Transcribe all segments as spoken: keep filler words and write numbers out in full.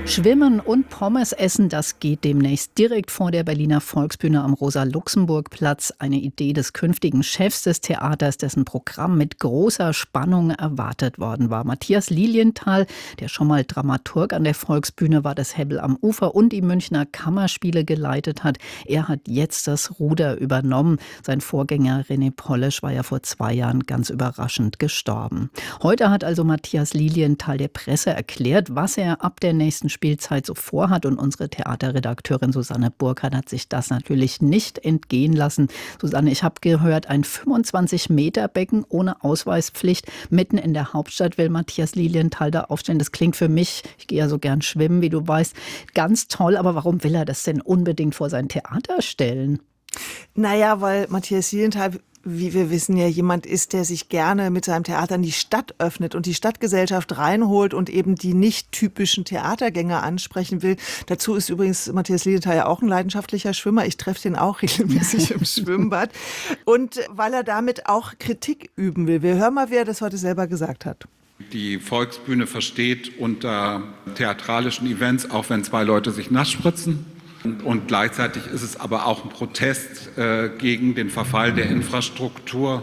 Schwimmen und Pommes essen, das geht demnächst direkt vor der Berliner Volksbühne am Rosa-Luxemburg-Platz. Eine Idee des künftigen Chefs des Theaters, dessen Programm mit großer Spannung erwartet worden war. Matthias Lilienthal, der schon mal Dramaturg an der Volksbühne war, das Hebbel am Ufer und die Münchner Kammerspiele geleitet hat. Er hat jetzt das Ruder übernommen. Sein Vorgänger René Polish war ja vor zwei Jahren ganz überraschend gestorben. Heute hat also Matthias Lilienthal der Presse erklärt, was er ab der nächsten Spielzeit so vorhat, und unsere Theaterredakteurin Susanne Burkhardt hat sich das natürlich nicht entgehen lassen. Susanne, ich habe gehört, ein fünfundzwanzig Meter Becken ohne Ausweispflicht mitten in der Hauptstadt will Matthias Lilienthal da aufstellen. Das klingt für mich, ich gehe ja so gern schwimmen, wie du weißt, ganz toll. Aber warum will er das denn unbedingt vor sein Theater stellen? Naja, weil Matthias Lilienthal, wie wir wissen, ja jemand ist, der sich gerne mit seinem Theater in die Stadt öffnet und die Stadtgesellschaft reinholt und eben die nicht typischen Theatergänger ansprechen will. Dazu ist übrigens Matthias Lilienthal ja auch ein leidenschaftlicher Schwimmer. Ich treffe den auch regelmäßig im Schwimmbad. Und weil er damit auch Kritik üben will. Wir hören mal, wie er das heute selber gesagt hat. Die Volksbühne versteht unter theatralischen Events, auch wenn zwei Leute sich nass spritzen. Und gleichzeitig ist es aber auch ein Protest äh, gegen den Verfall der Infrastruktur,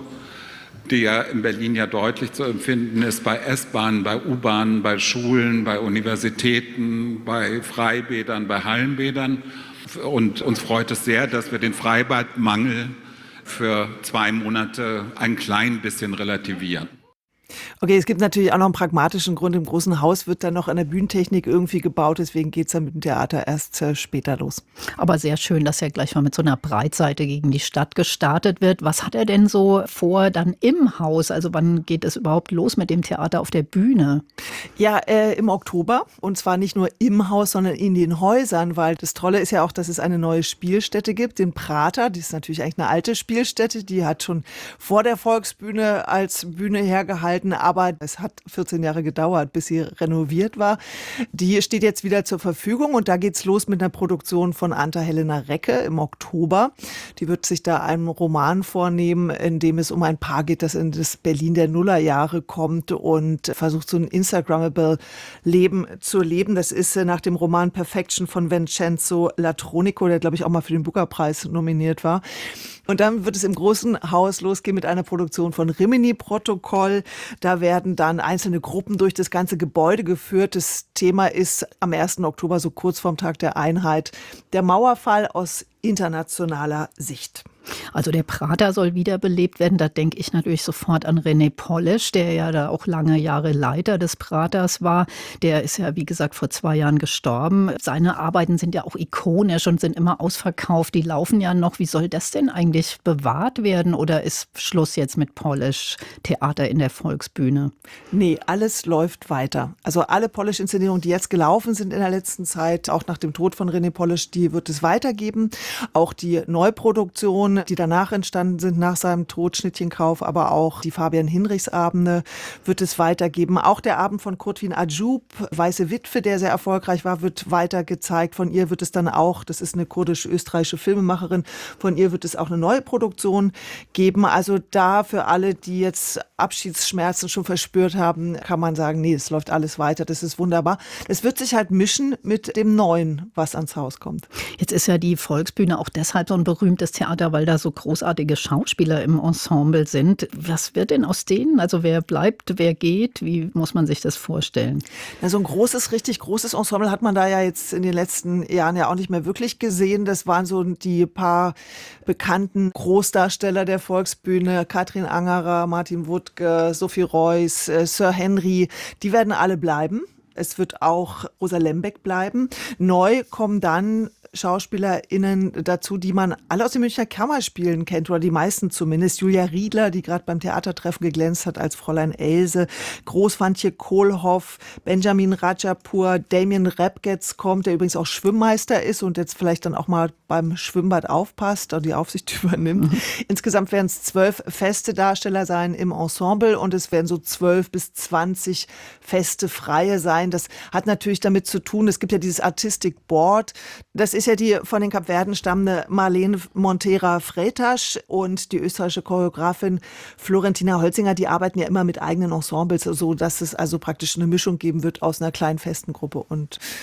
der in Berlin ja deutlich zu empfinden ist, bei S-Bahnen, bei U-Bahnen, bei Schulen, bei Universitäten, bei Freibädern, bei Hallenbädern. Und uns freut es sehr, dass wir den Freibadmangel für zwei Monate ein klein bisschen relativieren. Okay, es gibt natürlich auch noch einen pragmatischen Grund. Im großen Haus wird dann noch an der Bühnentechnik irgendwie gebaut. Deswegen geht es dann mit dem Theater erst äh, später los. Aber sehr schön, dass er gleich mal mit so einer Breitseite gegen die Stadt gestartet wird. Was hat er denn so vor dann im Haus? Also wann geht es überhaupt los mit dem Theater auf der Bühne? Ja, äh, im Oktober. Und zwar nicht nur im Haus, sondern in den Häusern. Weil das Tolle ist ja auch, dass es eine neue Spielstätte gibt, den Prater. Die ist natürlich eigentlich eine alte Spielstätte. Die hat schon vor der Volksbühne als Bühne hergehalten. Aber es hat vierzehn Jahre gedauert, bis sie renoviert war. Die steht jetzt wieder zur Verfügung und da geht's los mit einer Produktion von Anta Helena Recke im Oktober. Die wird sich da einen Roman vornehmen, in dem es um ein Paar geht, das in das Berlin der Nullerjahre kommt und versucht, so ein Instagrammable Leben zu leben. Das ist nach dem Roman Perfection von Vincenzo Latronico, der, glaube ich, auch mal für den Booker-Preis nominiert war. Und dann wird es im großen Haus losgehen mit einer Produktion von Rimini-Protokoll. Da werden dann einzelne Gruppen durch das ganze Gebäude geführt. Das Thema ist am ersten Oktober, so kurz vorm Tag der Einheit, der Mauerfall aus internationaler Sicht. Also der Prater soll wiederbelebt werden. Da denke ich natürlich sofort an René Polish, der ja da auch lange Jahre Leiter des Praters war. Der ist ja, wie gesagt, vor zwei Jahren gestorben. Seine Arbeiten sind ja auch ikonisch und sind immer ausverkauft. Die laufen ja noch. Wie soll das denn eigentlich bewahrt werden? Oder ist Schluss jetzt mit Polish Theater in der Volksbühne? Nee, alles läuft weiter. Also alle Polish-Inszenierungen, die jetzt gelaufen sind in der letzten Zeit, auch nach dem Tod von René Polish, die wird es weitergeben. Auch die Neuproduktion, die danach entstanden sind, nach seinem Tod, Schnittchenkauf, aber auch die Fabian-Hinrichs-Abende wird es weitergeben. Auch der Abend von Kurtwin Ajub, Weiße Witwe, der sehr erfolgreich war, wird weiter gezeigt. Von ihr wird es dann auch, das ist eine kurdisch-österreichische Filmemacherin, von ihr wird es auch eine neue Produktion geben. Also da für alle, die jetzt Abschiedsschmerzen schon verspürt haben, kann man sagen, nee, es läuft alles weiter, das ist wunderbar. Es wird sich halt mischen mit dem Neuen, was ans Haus kommt. Jetzt ist ja die Volksbühne auch deshalb so ein berühmtes Theater, weil da so großartige Schauspieler im Ensemble sind. Was wird denn aus denen? Also wer bleibt, wer geht? Wie muss man sich das vorstellen? Na, so ein großes, richtig großes Ensemble hat man da ja jetzt in den letzten Jahren ja auch nicht mehr wirklich gesehen. Das waren so die paar bekannten Großdarsteller der Volksbühne. Katrin Angerer, Martin Wuttke, Sophie Reuss, äh, Sir Henry. Die werden alle bleiben. Es wird auch Rosa Lembeck bleiben. Neu kommen dann SchauspielerInnen dazu, die man alle aus den Münchner Kammerspielen kennt, oder die meisten zumindest. Julia Riedler, die gerade beim Theatertreffen geglänzt hat als Fräulein Else, Großfantje Kohlhoff, Benjamin Rajapur, Damien Repgetz kommt, der übrigens auch Schwimmmeister ist und jetzt vielleicht dann auch mal beim Schwimmbad aufpasst oder die Aufsicht übernimmt. Mhm. Insgesamt werden es zwölf feste Darsteller sein im Ensemble und es werden so zwölf bis zwanzig feste Freie sein. Das hat natürlich damit zu tun, es gibt ja dieses Artistic Board, das ist ja die von den Kapverden stammende Marlene Montera Freytasch und die österreichische Choreografin Florentina Holzinger, die arbeiten ja immer mit eigenen Ensembles, so dass es also praktisch eine Mischung geben wird aus einer kleinen festen Gruppe und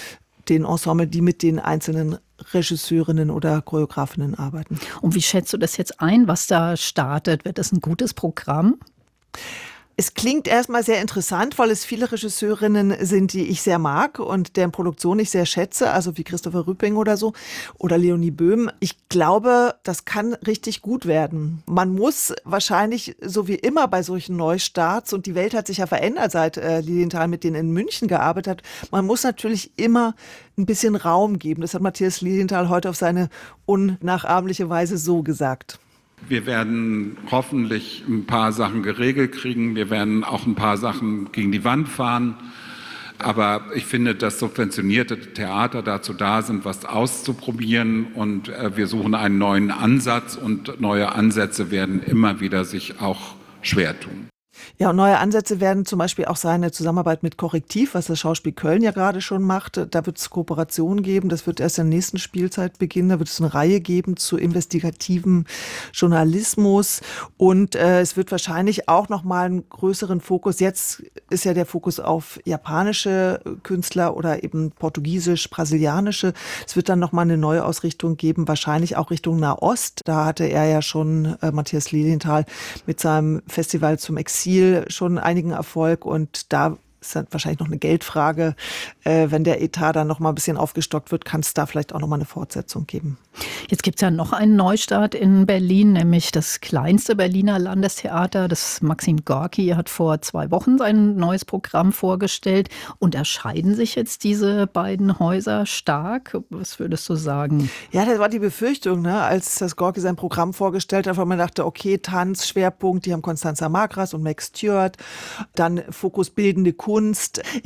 den Ensemble, die mit den einzelnen Regisseurinnen oder Choreografinnen arbeiten. Und wie schätzt du das jetzt ein, was da startet? Wird das ein gutes Programm? Es klingt erstmal sehr interessant, weil es viele Regisseurinnen sind, die ich sehr mag und deren Produktion ich sehr schätze, also wie Christopher Rüpping oder so oder Leonie Böhm. Ich glaube, das kann richtig gut werden. Man muss wahrscheinlich, so wie immer bei solchen Neustarts, und die Welt hat sich ja verändert, seit äh, Lilienthal mit denen in München gearbeitet hat, man muss natürlich immer ein bisschen Raum geben. Das hat Matthias Lilienthal heute auf seine unnachahmliche Weise so gesagt. Wir werden hoffentlich ein paar Sachen geregelt kriegen. Wir werden auch ein paar Sachen gegen die Wand fahren. Aber ich finde, dass subventionierte Theater dazu da sind, was auszuprobieren. Und wir suchen einen neuen Ansatz. Und neue Ansätze werden immer wieder sich auch schwer tun. Ja, und neue Ansätze werden zum Beispiel auch seine Zusammenarbeit mit Korrektiv, was das Schauspiel Köln ja gerade schon macht. Da wird es Kooperationen geben. Das wird erst in der nächsten Spielzeit beginnen. Da wird es eine Reihe geben zu investigativem Journalismus. Und äh, es wird wahrscheinlich auch nochmal einen größeren Fokus. Jetzt ist ja der Fokus auf japanische Künstler oder eben portugiesisch, brasilianische. Es wird dann nochmal eine neue Ausrichtung geben, wahrscheinlich auch Richtung Nahost. Da hatte er ja schon, äh, Matthias Lilienthal, mit seinem Festival zum Exil schon einigen Erfolg, und da ist dann wahrscheinlich noch eine Geldfrage. Äh, wenn der Etat dann noch mal ein bisschen aufgestockt wird, kann es da vielleicht auch noch mal eine Fortsetzung geben. Jetzt gibt es ja noch einen Neustart in Berlin, nämlich das kleinste Berliner Landestheater. Das Maxim Gorki hat vor zwei Wochen sein neues Programm vorgestellt. Unterscheiden sich jetzt diese beiden Häuser stark? Was würdest du sagen? Ja, das war die Befürchtung, ne, als das Gorki sein Programm vorgestellt hat, weil man dachte, okay, Tanz, Schwerpunkt, die haben Constanza Magras und Max Stewart, dann Fokus bildende Kunst.